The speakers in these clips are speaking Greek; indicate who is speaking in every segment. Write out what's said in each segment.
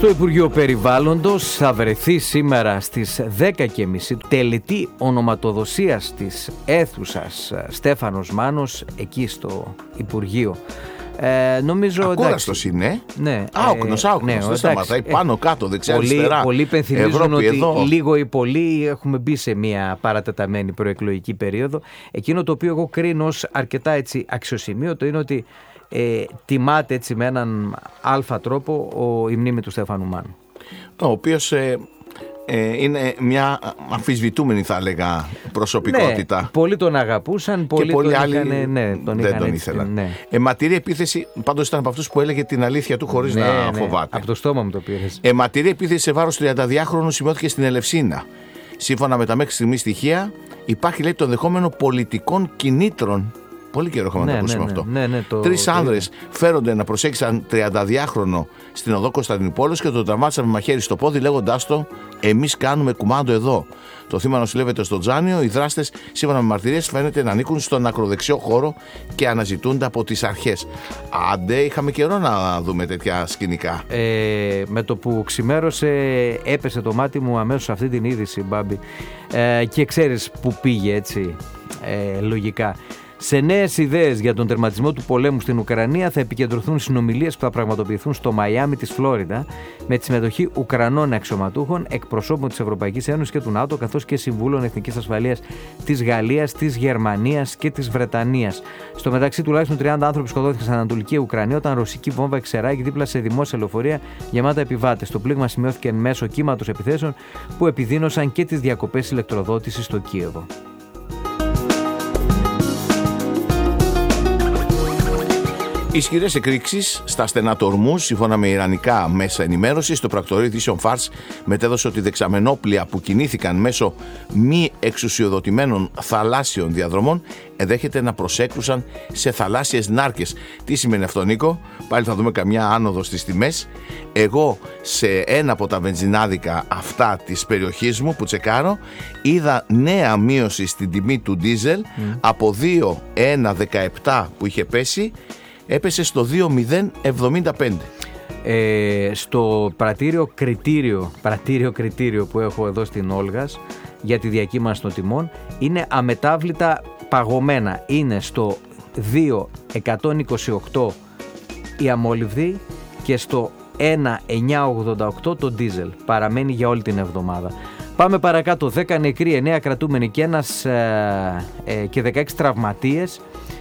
Speaker 1: Στο Υπουργείο Περιβάλλοντος θα βρεθεί σήμερα στις 10.30 τελετή ονοματοδοσίας της αίθουσας Στέφανος Μάνος εκεί στο Υπουργείο. Νομίζω
Speaker 2: ακούραστος είναι.
Speaker 1: Ναι,
Speaker 2: άοκνος, δεν σταματάει πάνω κάτω, δεξιά αριστερά.
Speaker 1: Πολλοί υπενθυμίζουν
Speaker 2: Ευρώπη,
Speaker 1: ότι
Speaker 2: εδώ.
Speaker 1: λίγο ή πολύ έχουμε μπει σε μια παρατεταμένη προεκλογική περίοδο. Εκείνο το οποίο εγώ κρίνω ως αρκετά έτσι αξιοσημείωτο είναι ότι τιμάται έτσι με έναν αλφα τρόπο η μνήμη του Στέφανου Μάνου.
Speaker 2: Ο οποίος είναι μια αμφισβητούμενη, θα έλεγα, προσωπικότητα.
Speaker 1: Ναι, πολλοί τον αγαπούσαν, πολλοί
Speaker 2: άλλοι
Speaker 1: δεν
Speaker 2: τον ήθελαν.
Speaker 1: Ναι.
Speaker 2: Αιματηρή επίθεση, πάντως ήταν από αυτούς που έλεγε την αλήθεια του χωρίς να φοβάται.
Speaker 1: Από το στόμα μου το πήρες.
Speaker 2: Αιματηρή επίθεση σε βάρος 32χρονου σημειώθηκε στην Ελευσίνα. Σύμφωνα με τα μέχρι στιγμή στοιχεία, υπάρχει, λέει, το ενδεχόμενο πολιτικών κινήτρων. Πολύ καιρό έχουμε να το ακούσουμε αυτό. Τρεις άνδρες φέρονται να προσέξαν 32χρονο στην οδό Κωνσταντινούπολης και τον τραυμάτισαν με μαχαίρι στο πόδι, λέγοντάς το: «Εμείς κάνουμε κουμάντο εδώ». Το θύμα νοσηλεύεται στο Τζάνιο. Οι δράστες, σύμφωνα με μαρτυρίες, φαίνεται να ανήκουν στον ακροδεξιό χώρο και αναζητούνται από τις αρχές. Άντε, είχαμε καιρό να δούμε τέτοια σκηνικά.
Speaker 1: Με το που ξημέρωσε, έπεσε το μάτι μου αμέσως αυτή την είδηση, Μπάμπη. Και ξέρεις που πήγε έτσι, λογικά. Σε νέες ιδέες για τον τερματισμό του πολέμου στην Ουκρανία θα επικεντρωθούν συνομιλίες που θα πραγματοποιηθούν στο Μαϊάμι της Φλόριντα με τη συμμετοχή Ουκρανών αξιωματούχων, εκπροσώπων της Ευρωπαϊκής Ένωσης και του ΝΑΤΟ, καθώς και συμβούλων εθνικής ασφαλείας της Γαλλίας, της Γερμανίας και της Βρετανίας. Στο μεταξύ, τουλάχιστον 30 άνθρωποι σκοτώθηκαν στην Ανατολική Ουκρανία όταν ρωσική βόμβα εξεράγει δίπλα σε δημόσια λεωφορεία γεμάτα επιβάτες. Το πλήγμα σημειώθηκε εν μέσω κύματος επιθέσεων που επιδίνωσαν και τις διακοπές ηλεκτροδότησης στο Κίεβο.
Speaker 2: Ισχυρές εκρήξεις στα στενά του Ορμούζ, σύμφωνα με ιρανικά μέσα ενημέρωσης. Το πρακτορείο ειδήσεων Φάρς μετέδωσε ότι δεξαμενόπλια που κινήθηκαν μέσω μη εξουσιοδοτημένων θαλάσσιων διαδρομών ενδέχεται να προσέκρουσαν σε θαλάσσιες νάρκες. Τι σημαίνει αυτό, Νίκο? Πάλι θα δούμε καμιά άνοδο στις τιμές. Εγώ σε ένα από τα βενζινάδικα αυτά της περιοχής μου που τσεκάρω είδα νέα μείωση στην τιμή του ντίζελ από 2,117 που είχε πέσει, έπεσε στο 2,075.
Speaker 1: Στο πρατήριο κριτήριο που έχω εδώ στην Όλγας για τη διακύμανση των τιμών είναι αμετάβλητα παγωμένα. Είναι στο 2,128 η αμόλυβδη και στο 1,988 το ντίζελ. Παραμένει για όλη την εβδομάδα. Πάμε παρακάτω. 10 νεκροί, 9 κρατούμενοι και 16 τραυματίες.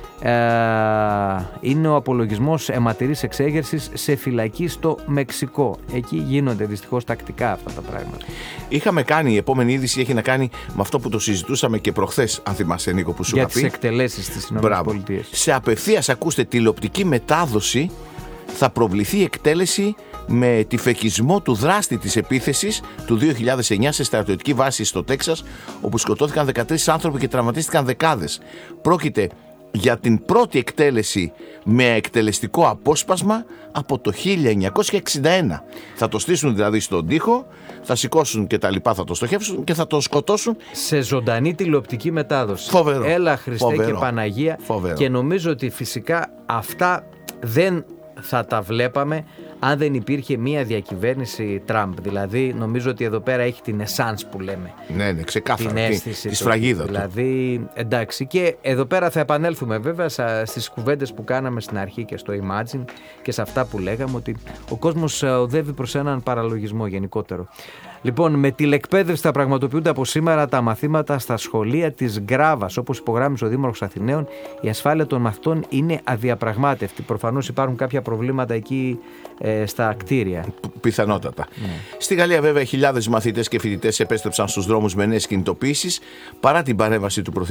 Speaker 1: Είναι ο απολογισμός αιματηρής εξέγερσης σε φυλακή στο Μεξικό. Εκεί γίνονται δυστυχώς τακτικά αυτά τα πράγματα.
Speaker 2: Είχαμε κάνει, η επόμενη είδηση έχει να κάνει με αυτό που το συζητούσαμε και προχθές, αν θυμάσαι, Νίκο, που σου είχα πει.
Speaker 1: Για τις εκτελέσεις στις ΗΠΑ.
Speaker 2: Σε απευθείας, ακούστε, τηλεοπτική μετάδοση θα προβληθεί η εκτέλεση με τυφεκισμό του δράστη της επίθεσης του 2009 σε στρατιωτική βάση στο Τέξας, όπου σκοτώθηκαν 13 άνθρωποι και τραυματίστηκαν δεκάδες. Πρόκειται για την πρώτη εκτέλεση με εκτελεστικό απόσπασμα από το 1961. Θα το στήσουν δηλαδή στον τοίχο, θα σηκώσουν και τα λοιπά, θα το στοχεύσουν και θα το σκοτώσουν.
Speaker 1: Σε ζωντανή τηλεοπτική μετάδοση.
Speaker 2: Φοβερό.
Speaker 1: Έλα Χριστέ
Speaker 2: Φοβερό.
Speaker 1: Και Παναγία.
Speaker 2: Φοβερό.
Speaker 1: Και νομίζω ότι φυσικά αυτά δεν θα τα βλέπαμε αν δεν υπήρχε μια διακυβέρνηση Τραμπ. Δηλαδή νομίζω ότι εδώ πέρα έχει την εσάνς που λέμε.
Speaker 2: Ναι, ξεκάθαρα.
Speaker 1: Την αίσθηση
Speaker 2: τη σφραγίδα του.
Speaker 1: Δηλαδή, εντάξει. Και εδώ πέρα θα επανέλθουμε βέβαια στις κουβέντες που κάναμε στην αρχή και στο Imagine και σε αυτά που λέγαμε, ότι ο κόσμος οδεύει προς έναν παραλογισμό γενικότερο. Λοιπόν, με τηλεκπαίδευση θα πραγματοποιούνται από σήμερα τα μαθήματα στα σχολεία της Γκράβας. Όπως υπογράμμισε ο Δήμαρχος Αθηναίων, η ασφάλεια των μαθητών είναι αδιαπραγμάτευτη. Προφανώς υπάρχουν κάποια προβλήματα εκεί στα κτίρια.
Speaker 2: Πιθανότατα. Στη Γαλλία, βέβαια, χιλιάδες μαθητές και φοιτητές επέστρεψαν στους δρόμους με νέες κινητοποιήσεις παρά την παρέμβαση του Πρωθυπουργού.